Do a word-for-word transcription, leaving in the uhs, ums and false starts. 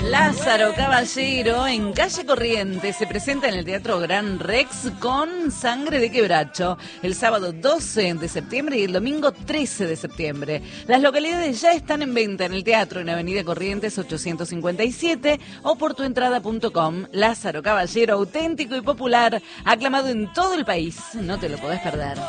Lázaro Caballero en calle Corrientes se presenta en el Teatro Gran Rex con Sangre de Quebracho el sábado doce de septiembre y el domingo trece de septiembre. Las localidades ya están en venta en el teatro en Avenida Corrientes ochocientos cincuenta y siete o por tuentrada punto com. Lázaro Caballero, auténtico y popular, aclamado en todo el país. No te lo podés perder.